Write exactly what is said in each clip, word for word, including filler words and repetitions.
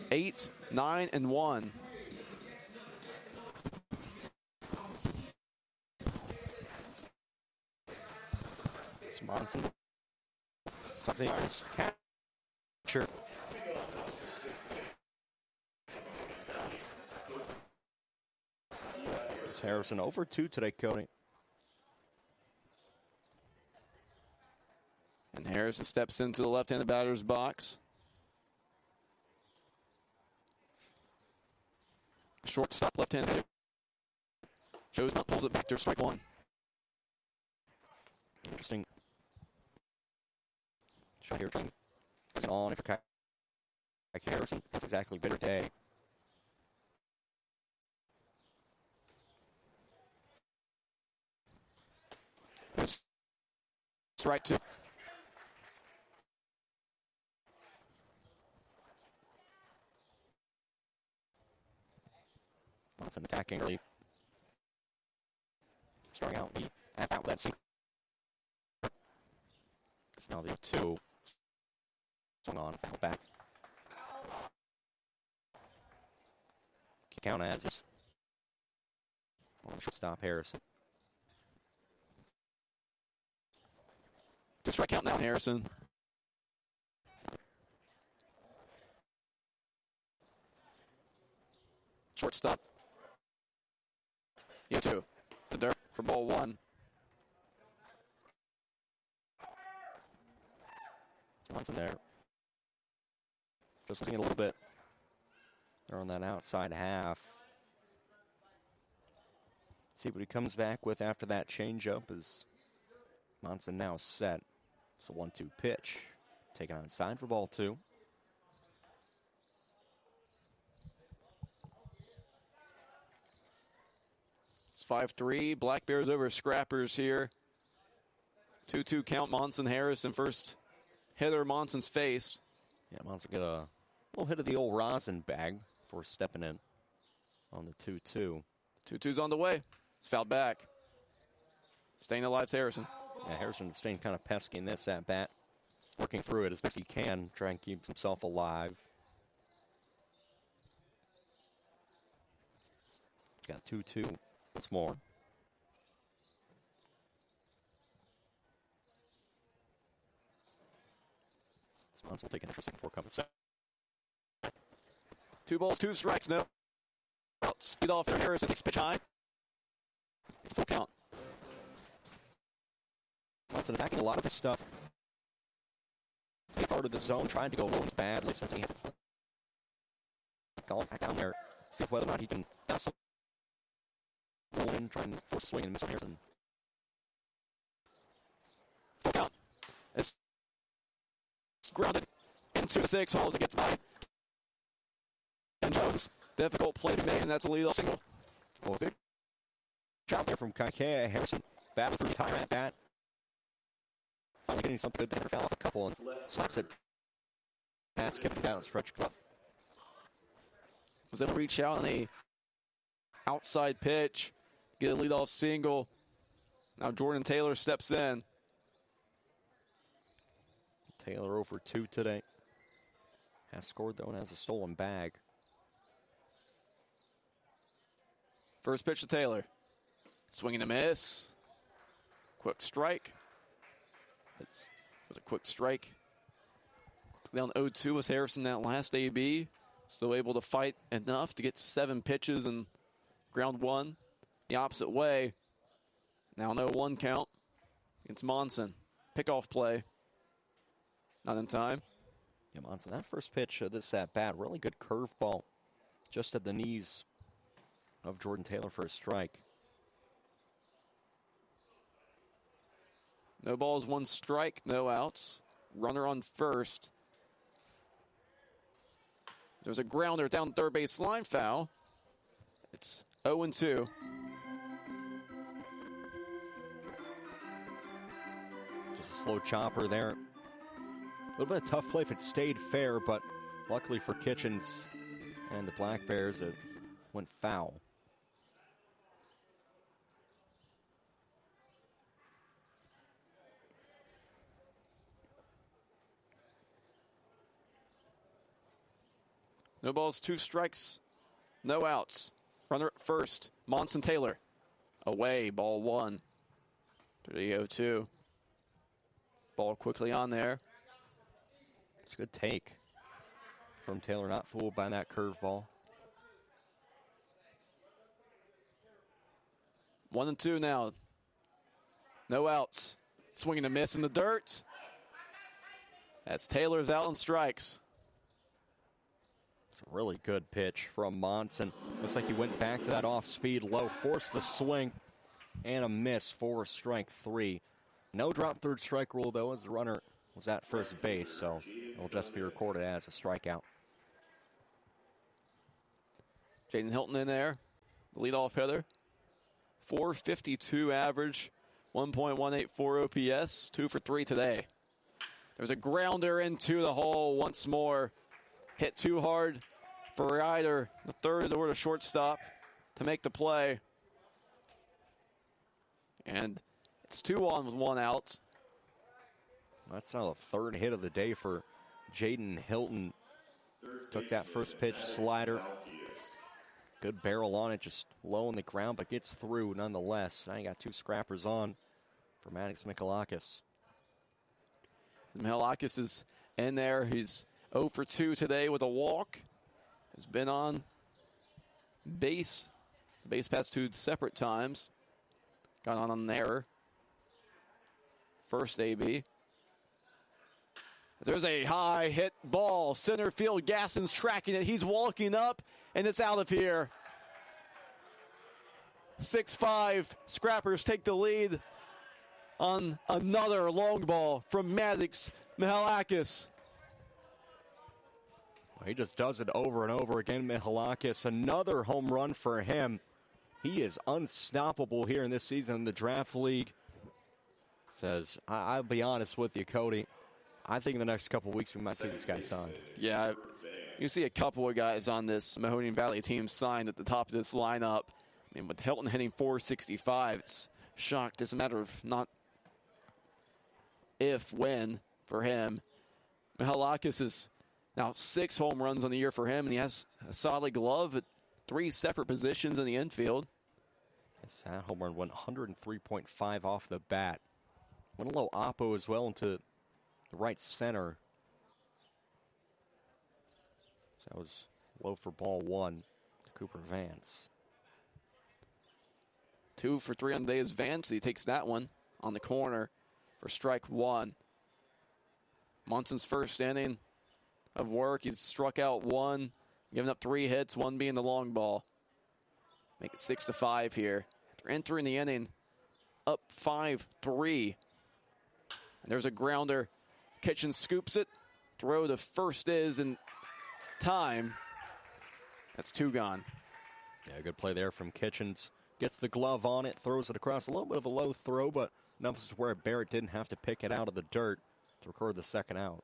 eight, nine, and one. Monson. Something is capture. It's Harrison over two today, Cody. And Harrison steps into the left-handed batter's box. Shortstop left-handed. Shows not pulls it back to strike one. Interesting. Shot here trying on for Kyle Harrison. That's exactly bitter day. Strike two. Monson attacking early. Starting out the at out that single. It's now the two. Swung on, foul back. Kick out as is. Should stop Harrison. Two strike count now, Harrison. Shortstop. You two. The dirt for ball one. Monson there. Just looking a little bit. They're on that outside half. See what he comes back with after that changeup is Monson now set. It's a one two pitch. Taken outside for ball two. It's five three. Black Bears over Scrappers here. two two count. Monson Harrison first hitter Monson's face. Yeah, Monson got a little hit of the old rosin bag before stepping in on the two two. two two's on the way. It's fouled back. Staying alive's Harrison. Yeah, Harrison staying kind of pesky in this at bat. Working through it as best he can, trying to keep himself alive. He's got two two. Once more. Spons will take an interesting four coming set. Two balls, two strikes, no outs. Speed off there. Harrison takes pitch high. It's full count. Monson attacking a lot of his stuff. Part of the zone, trying to go low badly since he has going back down there. See whether or not he can some in, trying to force a swing and miss on Harrison. Full count. It's grounded into the six holes. It gets by. And Jones. Difficult play to make, and that's a leadoff single. Well, good job there from Kaikea. Harrison battled through the entire at bat. Finally getting something good there. Foul off a couple and slaps it. Pass kept it down, stretch glove. Was able to reach out on a outside pitch, get a leadoff single. Now Jordan Taylor steps in. Taylor over two today. Has scored though and has a stolen bag. First pitch to Taylor. Swinging a miss. Quick strike. It's, it was a quick strike. Down oh two was Harrison that last A B. Still able to fight enough to get seven pitches and ground one the opposite way. Now no one count against Monson. Pickoff play. Not in time. Yeah, Monson, that first pitch of this at bat, really good curveball. Just at the knees of Jordan Taylor for a strike. No balls, one strike, no outs. Runner on first. There's a grounder down third base line, foul. It's oh and two. Just a slow chopper there. A little bit of tough play if it stayed fair, but luckily for Kitchens and the Black Bears, it went foul. No balls, two strikes, no outs. Runner at first, Monson Taylor. Away, ball one. To the oh two. Ball quickly on there. It's a good take from Taylor, not fooled by that curveball. One and two now. No outs. Swinging a miss in the dirt. That's Taylor's out and strikes. It's a really good pitch from Monson. Looks like he went back to that off-speed low, forced the swing, and a miss for strike three. No drop third strike rule, though, as the runner was at first base, so it'll just be recorded as a strikeout. Jaden Hilton in there, the leadoff hitter. four fifty-two average, one point one eight four O P S, two for three today. There's a grounder into the hole once more. Hit too hard for Ryder, the third or the shortstop, to make the play. And it's two on with one out. That's now the third hit of the day for Jaden Hilton. Took that first pitch slider. Good barrel on it, just low on the ground, but gets through nonetheless. Now you got two scrappers on for Maddox Michalakis. Michalakis is in there. He's oh for two today with a walk. Has been on base. Base pass two separate times. Got on an error. First A B. There's a high hit ball. Center field. Gasson's tracking it. He's walking up, and it's out of here. six five. Scrappers take the lead on another long ball from Maddox Michalakis. He just does it over and over again, Michalakis. Another home run for him. He is unstoppable here in this season in the draft league. Says, I- I'll be honest with you, Cody. I think in the next couple of weeks we might see this guy signed. Yeah, you see a couple of guys on this Mahoning Valley team signed at the top of this lineup. I mean, with Hilton hitting four sixty-five, it's shocked. It's a matter of not if, when for him. Michalakis is now six home runs on the year for him, and he has a solid glove at three separate positions in the infield. Yes, that home run went one oh three point five off the bat. Went a little oppo as well into the right center. So that was low for ball one to Cooper Vance. Two for three on the day is Vance. He takes that one on the corner for strike one. Monson's first inning of work. He's struck out one, giving up three hits, one being the long ball. Make it six to five here. They're entering the inning up five three. And there's a grounder. Kitchen scoops it. Throw to first is in time. That's two gone. Yeah, good play there from Kitchens. Gets the glove on it, throws it across. A little bit of a low throw, but enough to where Barrett didn't have to pick it out of the dirt to record the second out.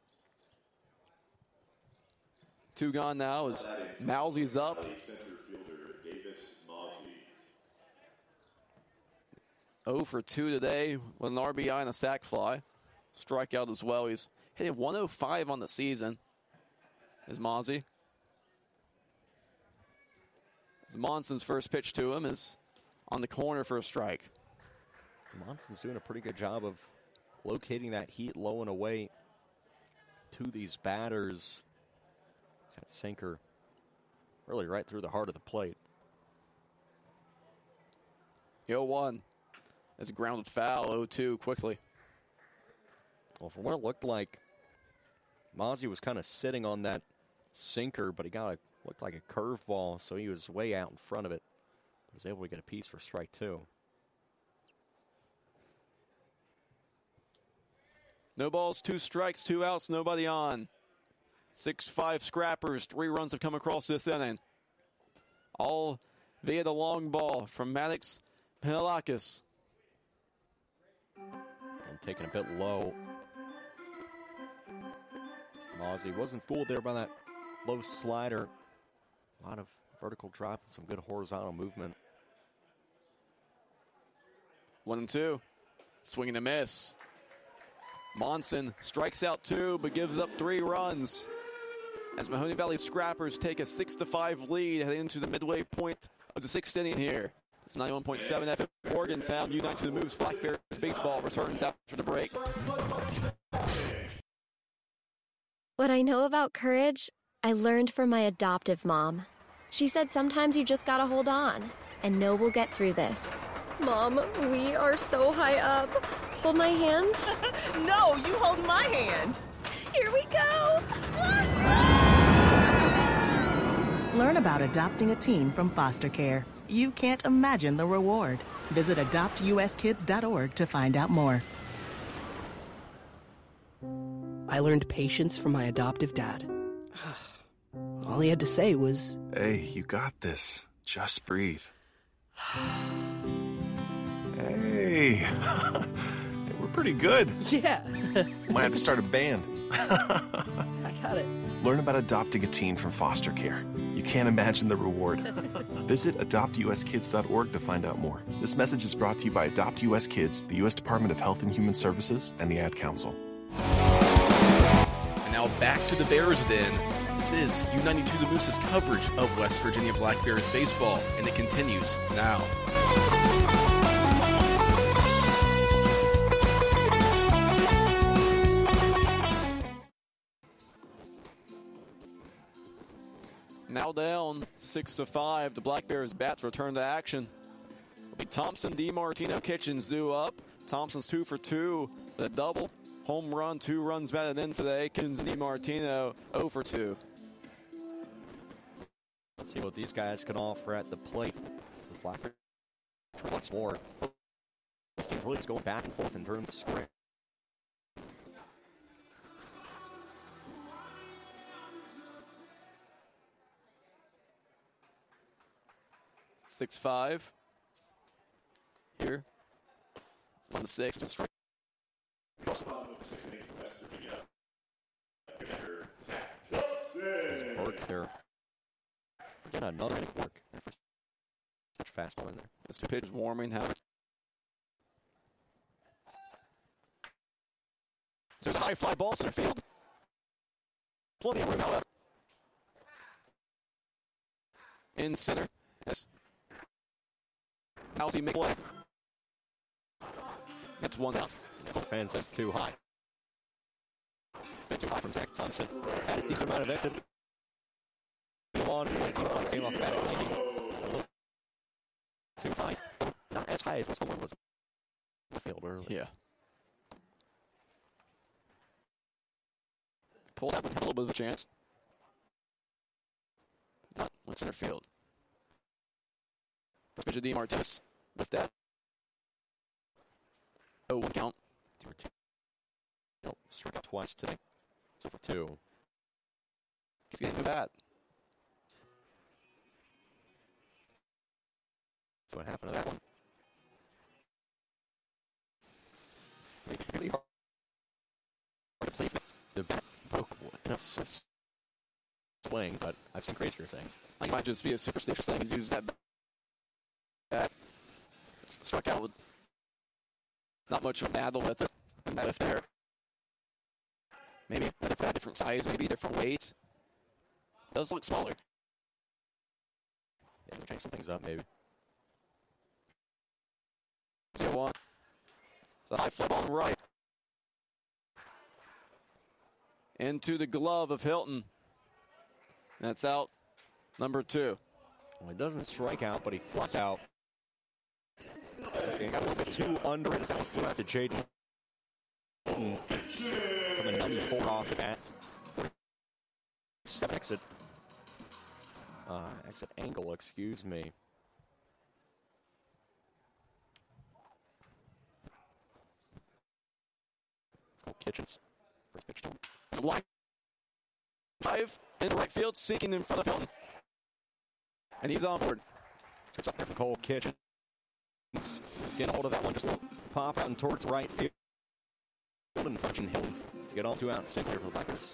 Two gone now as Mousey's up. oh for two today with an R B I and a sac fly. Strikeout as well. He's hitting one oh five on the season. Is Mozzie. Monson's first pitch to him is on the corner for a strike. Monson's doing a pretty good job of locating that heat low and away to these batters. That sinker really right through the heart of the plate. oh one. That's a grounded foul. oh two quickly. Well, from what it looked like, Mozzie was kind of sitting on that sinker, but he got a looked like a curveball, so he was way out in front of it. He was able to get a piece for strike two. No balls, two strikes, two outs, nobody on. six five Scrappers, three runs have come across this inning. All via the long ball from Maddox Michalakis. And taking a bit low. Mozzie wasn't fooled there by that low slider. A lot of vertical drop and some good horizontal movement. One and two. Swing and a miss. Monson strikes out two, but gives up three runs. as Mahoney Valley Scrappers take a six to five lead heading into the midway point of the sixth inning here. It's ninety-one point seven F M Morgantown. U ninety-two The Moves Black Bears baseball returns after the break. What I know about courage, I learned from my adoptive mom. She said sometimes you just gotta hold on and know we'll get through this. Mom, we are so high up. Hold my hand. No, you hold my hand. Here we go. Learn about adopting a teen from foster care. You can't imagine the reward. Visit adopt U S kids dot org to find out more. I learned patience from my adoptive dad. All he had to say was, "Hey, you got this. Just breathe." Hey, we're pretty good. yeah. Might have to start a band. I got it. Learn about adopting a teen from foster care. You can't imagine the reward. Visit adopt U S kids dot org to find out more. This message is brought to you by Adopt U S Kids, the U S Department of Health and Human Services, and the Ad Council. And now back to the Bears Den. This is U ninety-two The Moose's coverage of West Virginia Black Bears baseball, and it continues now. Now down six to five. The Black Bears bats return to action. It'll be Thompson, DiMartino, Kitchens due up. Thompson's two for two with a double. Home run, two runs batted in today. Kitchens and DiMartino zero for two. Let's see what these guys can offer at the plate. The Black Bears once more. This team really is going back and forth in terms of scoring. six five. Here. One to six. To strike. Work there. Again, another inning work. Such fastball in there. That's two pitches warming. How? So there's a high fly ball center field. Plenty of room out. In center. Yes. How's he make play? That's one down. Fans said too high. Too high from Zach Thompson. Had a decent amount of exit. On, came off bat landing. Too high. Not as high as someone was in the field earlier. Yeah. Pulled out, had a little bit of a chance. Not with center field. First pitch of DiMartino with that. Oh, one count. Two or two. Nope, struck out twice today. So for two. He's getting the bat. So what happened to that one? Really hard to play. The bat broke in a swing, but I've seen crazier things. I think it might just be a superstitious thing. He's used that bat. Struck out with not much of a battle with it. And that if there. Maybe if they're different size, maybe different weights. It does look smaller. Yeah, we change some things up, maybe. zero one. It's a high flip on right. Into the glove of Hilton. That's out. Number two. Well, he doesn't strike out, but he flies out. He got a little bit too under it. It's out flew out to Jaden. From a ninety-four off the bat. Seven exit. Uh, exit angle, excuse me. Let's go Kitchens. First pitch to him. Line drive in right field, seeking in front of Hilton. And he's on board. It's up there for Cole Kitchens. Getting hold of that one, just a little pop out and towards right field. And punching Hilton to get all two out center for the Black Bears.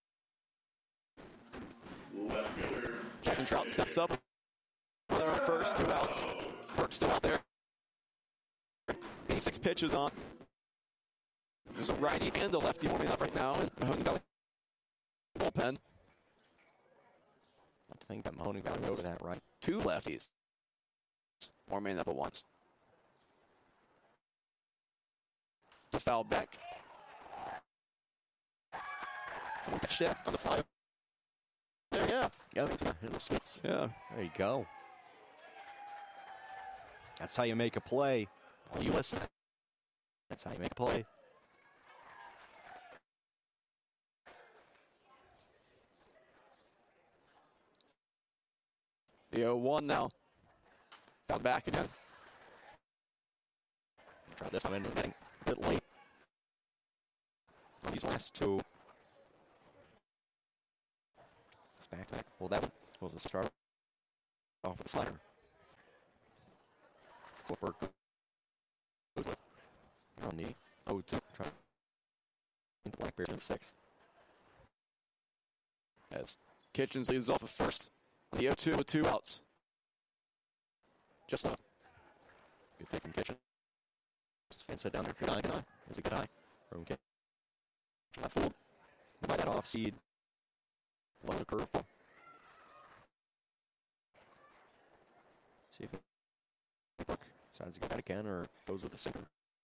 Captain Trout steps up. They're on first, two outs. Burke's still out there. eighty-six pitches on. There's a righty and a lefty warming up right now in Mahoney Valley bullpen. think that Mahoney got to go to that right. Two lefties. Or made up at once. It's a foul back. Someone catch that on the fly. There, yeah. Yeah, Yeah. There you go. That's how you make a play. All U S A. That's how you make a play. The oh one now. Foul back again. Try this one in a bit late. These last two. It's back, back. Well, that one was the start off with the slider. Flipper goes with on the oh two. Try into Black Bears in six. As Kitchens leads off at first. On the oh two with two outs. Just up. Good take from Kitchen. Just fence it down there. Good eye, good eye. There's a good eye from Kitchen. Left fold. By that off seed. Low the curveball. See if it decides to get that again or goes with the sinker.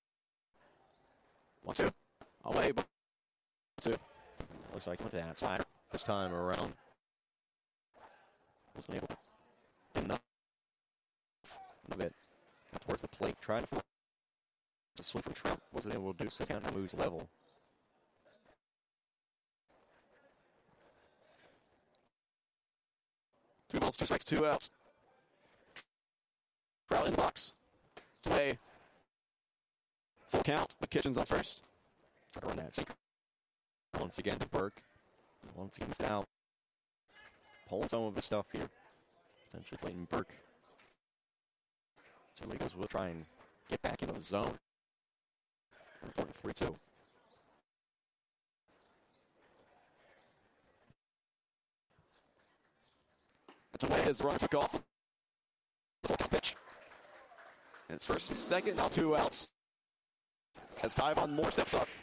One, two. Away. One, two. Looks like he went to that slider this time around. Wasn't able to get enough of it. Got towards the plate. Tried to to swing from Trout. Wasn't able to do so. Kind of moves level. Two balls, two strikes, two outs. Trout in box. Today. Full count. The Kitchens on first. Try to run that sinker. Once again to Burke. Once again it's out. Pulling some of his stuff here. Potentially Clayton Burke. So Legos will try and get back into the zone. three two. That's away as the runner took off. Full count pitch. And it's first and second, now two outs. As Tyvon Moore steps up.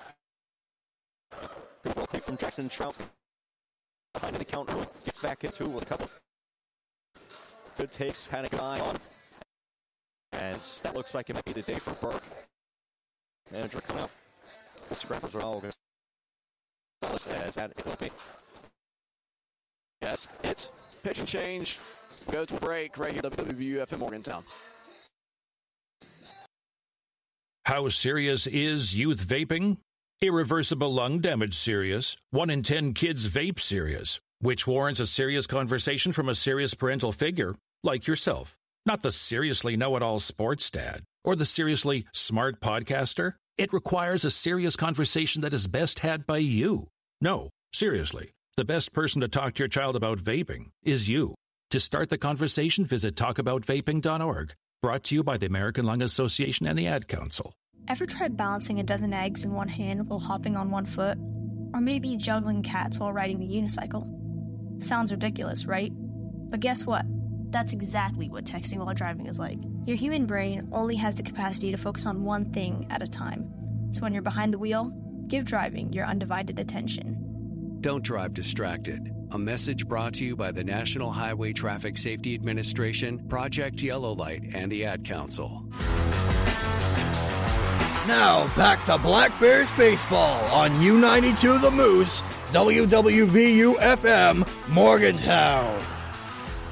Good ball take from Jackson Trout. Behind the count early. Gets back into with a couple. Good takes. Had a good eye on. As that looks like it might be the day for Burke. Manager coming up. Mister Grappers are all going to as that it will be. Yes, it's pitch and change. Go to a break right here at W W U F in Morgantown. How serious is youth vaping? Irreversible lung damage serious. One in ten kids vape serious, which warrants a serious conversation from a serious parental figure like yourself. Not the seriously know-it-all sports dad or the seriously smart podcaster. It requires a serious conversation that is best had by you. No, seriously, the best person to talk to your child about vaping is you. To start the conversation, visit talk about vaping dot org. Brought to you by the American Lung Association and the Ad Council. Ever tried balancing a dozen eggs in one hand while hopping on one foot? Or maybe juggling cats while riding the unicycle? Sounds ridiculous, right? But guess what? That's exactly what texting while driving is like. Your human brain only has the capacity to focus on one thing at a time. So when you're behind the wheel, give driving your undivided attention. Don't drive distracted. A message brought to you by the National Highway Traffic Safety Administration, Project Yellow Light, and the Ad Council. Now back to Black Bears baseball on U ninety-two The Moose, W W V U F M, Morgantown.